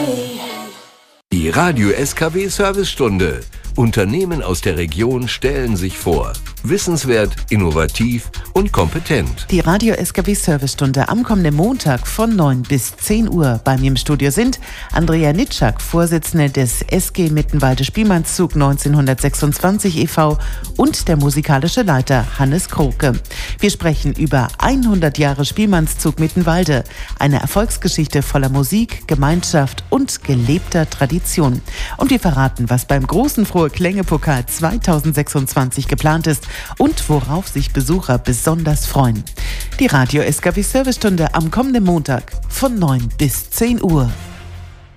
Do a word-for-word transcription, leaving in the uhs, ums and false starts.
Die Radio S K W Servicestunde. Unternehmen aus der Region stellen sich vor. Wissenswert, innovativ und kompetent. Die Radio S K W Servicestunde am kommenden Montag von neun bis zehn Uhr. Bei mir im Studio sind Andrea Nitschak, Vorsitzende des S G Mittenwalde Spielmannszug neunzehnhundertsechsundzwanzig e V und der musikalische Leiter Hannes Kroke. Wir sprechen über hundert Jahre Spielmannszug Mittenwalde, eine Erfolgsgeschichte voller Musik, Gemeinschaft und gelebter Tradition. Und wir verraten, was beim großen Frohe Klänge-Pokal zweitausendsechsundzwanzig geplant ist und worauf sich Besucher besonders freuen. Die Radio S K W Servicestunde am kommenden Montag von neun bis zehn Uhr.